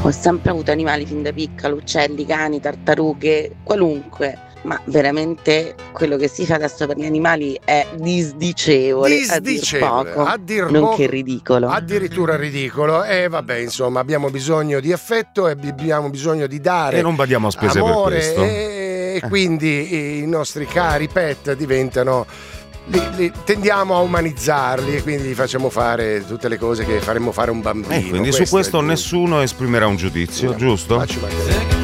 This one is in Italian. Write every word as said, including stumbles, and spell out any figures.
Ho sempre avuto animali fin da piccola, uccelli, cani, tartarughe, qualunque. Ma veramente quello che si fa adesso per gli animali è disdicevole, disdicevole a dir poco, a dir non poco, che ridicolo. addirittura ridicolo. E vabbè, insomma, abbiamo bisogno di affetto e abbiamo bisogno di dare e non badiamo a spese amore, per questo. e, e quindi i nostri cari pet diventano, li, li tendiamo a umanizzarli e quindi gli facciamo fare tutte le cose che faremmo fare a un bambino. Eh, quindi Questo su questo è il punto. nessuno esprimerà un giudizio, No, giusto? facci mantenere.